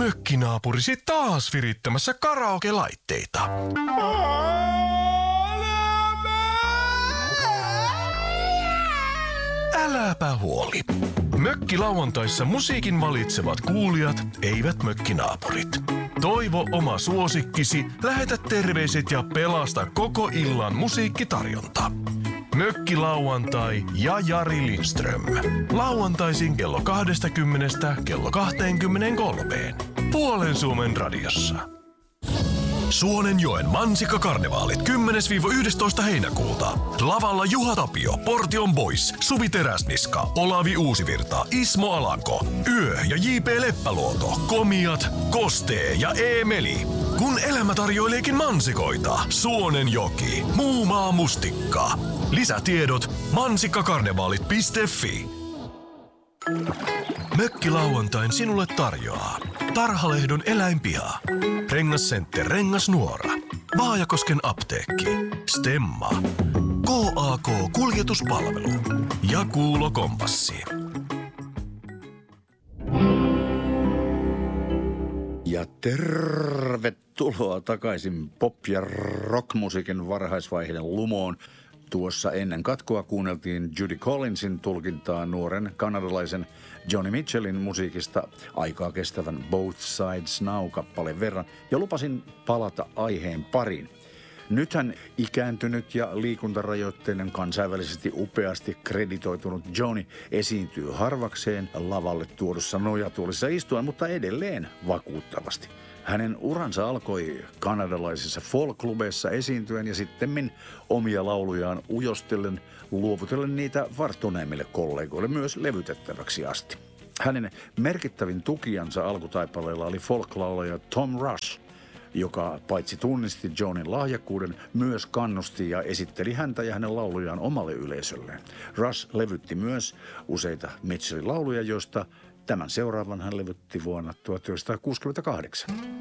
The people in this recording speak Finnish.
mökkinaapurisi taas virittämässä karaoke-laitteita? Äläpä huoli. Mökkilauantaissa musiikin valitsevat kuulijat, eivät mökkinaapurit. Toivo oma suosikkisi, lähetä terveiset ja pelasta koko illan musiikkitarjonta. Mökkilauantai ja Jari Lindström. Lauantaisin kello 20 kello 23. Puolen Suomen radiossa. Suonenjoen Mansikkakarnevaalit 10-11 heinäkuuta. Lavalla Juha Tapio, Portion Boys, Suvi Teräsniska, Olavi Uusivirta, Ismo Alanko, Yö ja J.P. Leppäluoto, Komiat, Kostee ja Eemeli. Kun elämä tarjoileekin mansikoita, Suonenjoki, Muumaa mustikka. Lisätiedot mansikkakarnevaalit.fi. Mökkilauantain sinulle tarjoaa Tarhalehdon eläinpiha, Rengascenter Rengasnuora, Vaajakosken apteekki, Stemma, KAK Kuljetuspalvelu ja Kuulo Kompassi. Ja tervetuloa takaisin pop- ja rockmusiikin varhaisvaiheen lumoon. Tuossa ennen katkoa kuunneltiin Judy Collinsin tulkintaa nuoren kanadalaisen Johnny Mitchellin musiikista aikaa kestävän Both Sides Now-kappaleen verran ja lupasin palata aiheen pariin. Nythän ikääntynyt ja liikuntarajoitteinen kansainvälisesti upeasti kreditoitunut Johnny esiintyy harvakseen lavalle tuodussa nojatuolissa istuen, mutta edelleen vakuuttavasti. Hänen uransa alkoi kanadalaisissa folk-klubeissa esiintyen ja sittemmin omia laulujaan ujostellen, luovutellen niitä varttuneemmille kollegoille myös levytettäväksi asti. Hänen merkittävin tukijansa alkutaipaleella oli folk-laulaja Tom Rush, joka paitsi tunnisti Johnin lahjakkuuden, myös kannusti ja esitteli häntä ja hänen laulujaan omalle yleisölleen. Rush levytti myös useita Mitchellin lauluja, joista tämän seuraavan hän levytti vuonna 1968.